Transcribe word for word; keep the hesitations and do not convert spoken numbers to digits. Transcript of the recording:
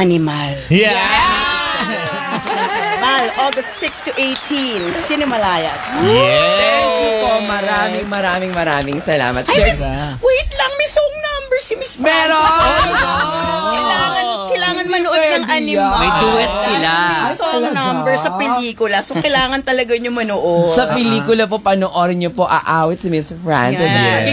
Animal. Yeah! Animal, August six to eighteen, Cinemalaya. Thank you po. Maraming, maraming, maraming salamat. Ay, Cheers. miss, wait lang, may song number si Miss Francis. Meron! Kailangan, kailangan manood ng Pwede Animal. yan. May duet sila. May song number sa pelikula. So, kailangan talaga nyo manood. Sa pelikula po, panoorin niyo po, aawit si Miss Frances. Yes.